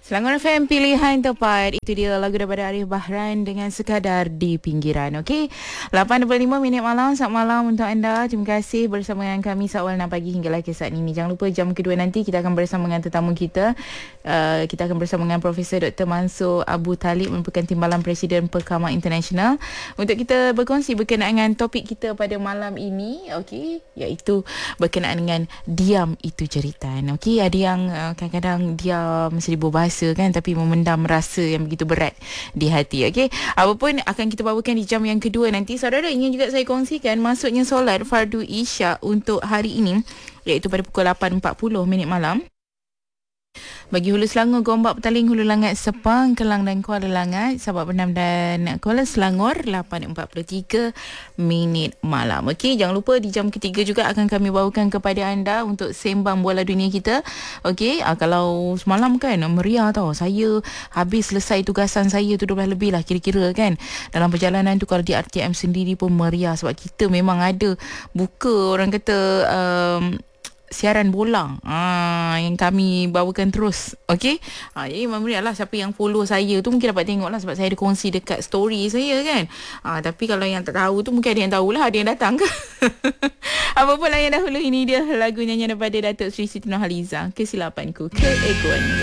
Selangor FM pilihan tepat. Itu dia lagu daripada Arif Bahran dengan Sekadar di Pinggiran. Okey. 8.25 minit malam. Selamat malam untuk anda. Terima kasih bersama dengan kami awal 6 pagi hinggalah ke saat ini. Jangan lupa jam kedua nanti kita akan bersama dengan tetamu kita. Kita akan bersama dengan Profesor Dr. Mansur Abu Talib, merupakan Timbalan Presiden Perkama International, untuk kita berkongsi berkenaan dengan topik kita pada malam ini. Okey, iaitu berkenaan dengan diam itu jeritan. Okey, ada yang kadang-kadang diam seribu bahasa kan, tapi memendam rasa yang begitu berat di hati. Okey, apa pun akan kita bawakan di jam yang kedua nanti. Saudara, ingin juga saya kongsikan masuknya solat fardu Isyak untuk hari ini, iaitu pada pukul 8.40 minit malam. Bagi Hulu Selangor, Gombak, Petaling, Hulu Langat, Sepang, Kelang dan Kuala Langat, Sabak Penam dan Kuala Selangor 8.43 minit malam. Okey, jangan lupa di jam ketiga juga akan kami bawakan kepada anda untuk sembang bola dunia kita. Okey, kalau semalam kan meriah tau. Saya habis selesai tugasan saya tu 12 lebih lah kira-kira kan. Dalam perjalanan tu kalau di RTM sendiri pun meriah, sebab kita memang ada buka, orang kata siaran bola yang kami bawakan terus. Okey, jadi memang lah, siapa yang follow saya tu mungkin dapat tengok lah, sebab saya ada kongsi dekat story saya kan. Tapi kalau yang tak tahu tu mungkin ada yang tahulah, ada yang datang ke. Apa pun lah yang dahulu, ini dia lagu nyanyian daripada Datuk Sri Siti Nurhaliza, Kesilapanku, Keegoan.